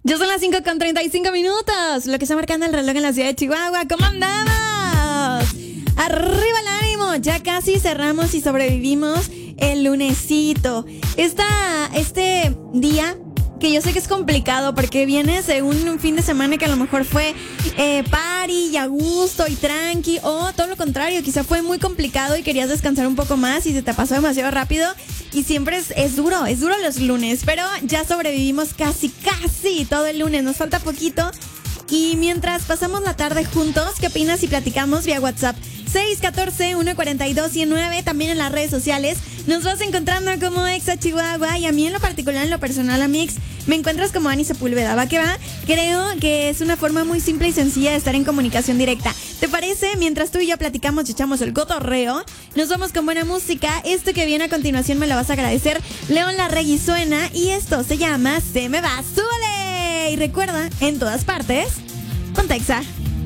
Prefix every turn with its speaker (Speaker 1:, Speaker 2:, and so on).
Speaker 1: Ya son las 5:35. Lo que está marcando el reloj en la ciudad de Chihuahua. ¿Cómo andamos? Arriba el ánimo. Ya casi cerramos y sobrevivimos el lunesito. Este día que yo sé que es complicado porque vienes de un fin de semana que a lo mejor fue party y a gusto y tranqui, o todo lo contrario, quizá fue muy complicado y querías descansar un poco más y se te pasó demasiado rápido. Y siempre es duro los lunes, pero ya sobrevivimos casi todo el lunes, nos falta poquito. Y mientras pasamos la tarde juntos, ¿qué opinas si platicamos vía WhatsApp? 614-142-109, también en las redes sociales. Nos vas encontrando como Exa Chihuahua, y a mí en lo particular, en lo personal, a mí me encuentras como Ani Sepúlveda. ¿Va que va? Creo que es una forma muy simple y sencilla de estar en comunicación directa. ¿Te parece? Mientras tú y yo platicamos y echamos el cotorreo, nos vamos con buena música. Esto que viene a continuación me lo vas a agradecer. León Larregui suena y esto se llama Se Me Va. ¡Súbele! Y recuerda, en todas partes, ponte Exa.